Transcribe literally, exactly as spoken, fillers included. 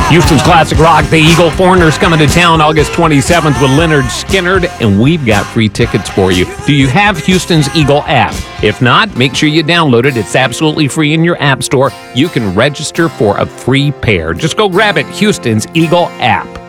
Houston's classic rock, The Eagle Foreigners, coming to town August twenty-seventh with Leonard Skinnard, and we've got free tickets for you. Do you have Houston's Eagle app? If not, make sure you download it. It's absolutely free in your app store. You can register for a free pair. Just go grab it, Houston's Eagle app.